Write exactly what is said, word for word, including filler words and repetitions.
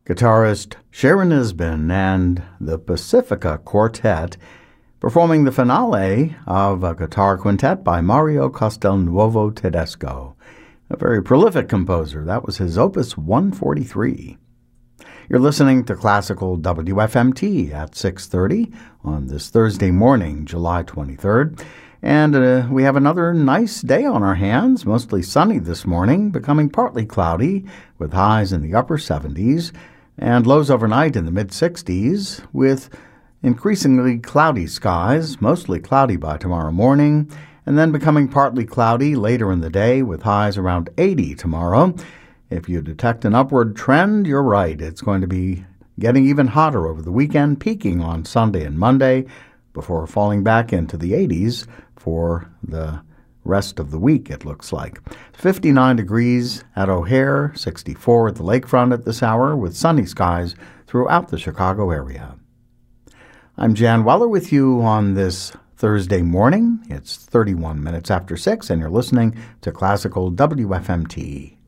guitarist Sharon Nisbin and the Pacifica Quartet performing the finale of a guitar quintet by Mario Castelnuovo Tedesco, a very prolific composer. That was his Opus one forty-three. You're listening to Classical W F M T at six thirty on this Thursday morning, July twenty-third. And uh, we have another nice day on our hands, mostly sunny this morning, becoming partly cloudy with highs in the upper seventies and lows overnight in the mid-sixties with increasingly cloudy skies, mostly cloudy by tomorrow morning, and then becoming partly cloudy later in the day with highs around eighty tomorrow. If you detect an upward trend, you're right. It's going to be getting even hotter over the weekend, peaking on Sunday and Monday before falling back into the eighties for the rest of the week, it looks like. fifty-nine degrees at O'Hare, sixty-four at the lakefront at this hour, with sunny skies throughout the Chicago area. I'm Jan Weller with you on this Thursday morning. It's thirty-one minutes after six, and you're listening to Classical W F M T.